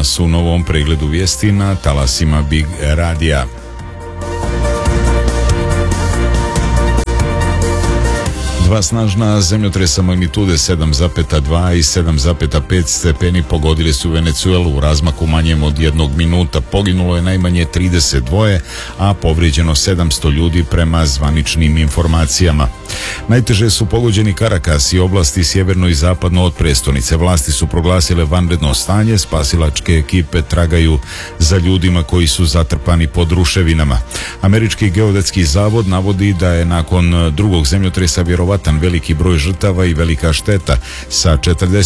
vas u novom pregledu vijesti na talasima Big Radija. Dva snažna zemljotresa magnitude 7,2 i 7,5 stepeni pogodili su Venecuelu u razmaku manjem od 1 minuta. Poginulo je najmanje 32, a povrijeđeno 700 ljudi prema zvaničnim informacijama. Najteže su pogođeni Caracas i oblasti sjeverno i zapadno od prestonice. Vlasti su proglasile vanredno stanje, spasilačke ekipe tragaju za ljudima koji su zatrpani pod ruševinama. Američki geodetski zavod navodi da je nakon drugog zemljotresa vjerovatan veliki broj žrtava i velika šteta sa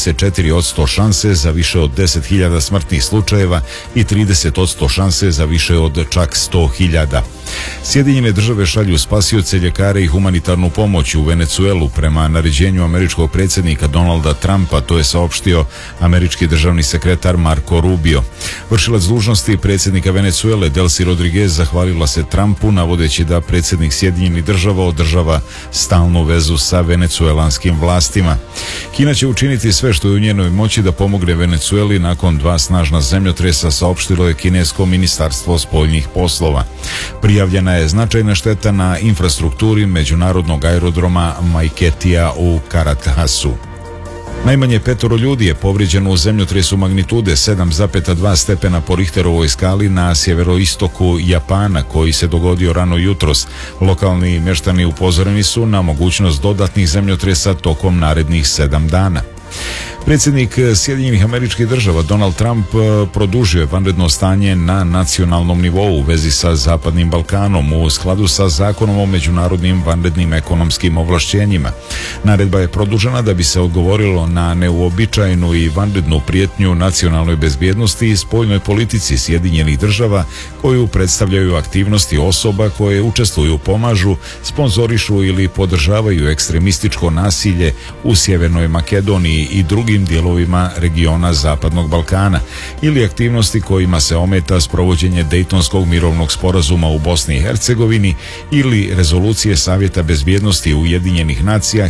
44% šanse za više od 10.000 smrtnih slučajeva i 30% šanse za više od čak 100.000. Sjedinjene države šalju spasioce, ljekare i humanitarnu pomoć u Venecuelu prema naređenju američkog predsjednika Donalda Trumpa, to je saopštio američki državni sekretar Marco Rubio. Vršilac dužnosti predsjednika Venecuele Delcy Rodriguez zahvalila se Trumpu navodeći da predsjednik Sjedinjenih država održava stalnu vezu sa venecuelanskim vlastima. Kina će učiniti sve što je u njenoj moći da pomogne Venecueli nakon dva snažna zemljotresa, saopštilo je kinesko ministarstvo spoljnih poslova. Prijavljena je značajna šteta na infrastrukturi međunarodnog aerodroma Maiquetía u Caracasu. Najmanje 5 ljudi je povrijeđeno u zemljotresu magnitude 7,2 stepena po Richterovoj skali na sjeveroistoku Japana, koji se dogodio rano jutros. Lokalni mještani upozoreni su na mogućnost dodatnih zemljotresa tokom narednih 7 dana. Predsjednik Sjedinjenih Američkih Država Donald Trump produžio je vanredno stanje na nacionalnom nivou u vezi sa Zapadnim Balkanom u skladu sa zakonom o međunarodnim vanrednim ekonomskim ovlašćenjima. Naredba je produžena da bi se odgovorilo na neuobičajenu i vanrednu prijetnju nacionalnoj bezbjednosti i spoljnoj politici Sjedinjenih Država, koju predstavljaju aktivnosti osoba koje učestvuju, pomažu, sponzorišu ili podržavaju ekstremističko nasilje u Sjevernoj Makedoniji i drugim dijelovima regiona Zapadnog Balkana ili aktivnosti kojima se ometa sprovođenje Dejtonskog mirovnog sporazuma u Bosni i Hercegovini ili rezolucije Savjeta bezbjednosti Ujedinjenih nacija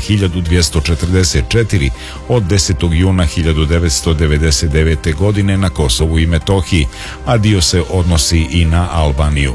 1244 od 10. juna 1999. godine na Kosovu i Metohiji, a dio se odnosi i na Albaniju.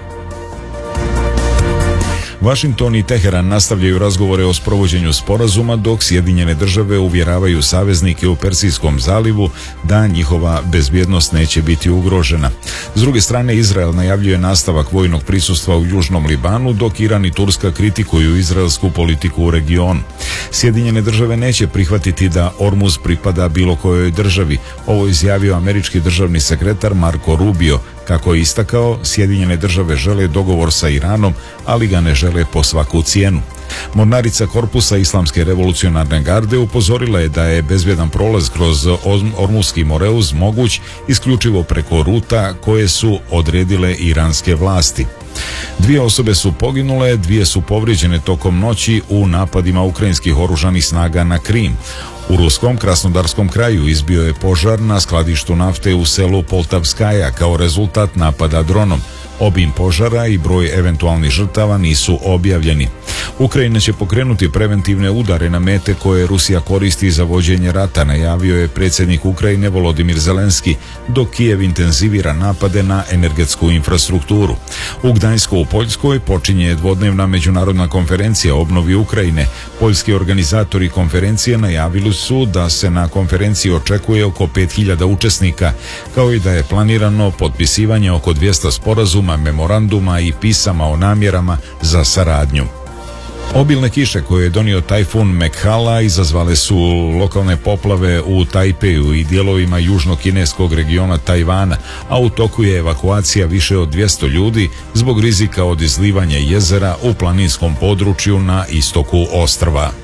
Washington i Teheran nastavljaju razgovore o sprovođenju sporazuma, dok Sjedinjene države uvjeravaju saveznike u Persijskom zalivu da njihova bezbjednost neće biti ugrožena. S druge strane, Izrael najavljuje nastavak vojnog prisustva u Južnom Libanu, dok Iran i Turska kritikuju izraelsku politiku u regionu. Sjedinjene države neće prihvatiti da Ormuz pripada bilo kojoj državi. Ovo je izjavio američki državni sekretar Marco Rubio. Kako je istakao, Sjedinjene države žele dogovor sa Iranom, ali ga ne žele po svaku cijenu. Mornarica Korpusa Islamske revolucionarne garde upozorila je da je bezbjedan prolaz kroz Ormuzski Moreuz moguć isključivo preko ruta koje su odredile iranske vlasti. 2 osobe su poginule, 2 su povrijeđene tokom noći u napadima ukrajinskih oružanih snaga na Krim. U ruskom Krasnodarskom kraju izbio je požar na skladištu nafte u selu Poltavskaja kao rezultat napada dronom. Obim požara i broj eventualnih žrtava nisu objavljeni. Ukrajina će pokrenuti preventivne udare na mete koje Rusija koristi za vođenje rata, najavio je predsjednik Ukrajine Volodimir Zelenski, dok Kijev intenzivira napade na energetsku infrastrukturu. U Gdańsku u Poljskoj počinje dvodnevna međunarodna konferencija o obnovi Ukrajine. Poljski organizatori konferencije najavili su da se na konferenciji očekuje oko 5.000 učesnika, kao i da je planirano potpisivanje oko 200 sporazuma, memoranduma i pisama o namjerama za saradnju. Obilne kiše koje je donio tajfun Mekhala izazvale su lokalne poplave u Tajpeju i dijelovima južnog kineskog regiona Tajvana, a u toku je evakuacija više od 200 ljudi zbog rizika od izlivanja jezera u planinskom području na istoku ostrva.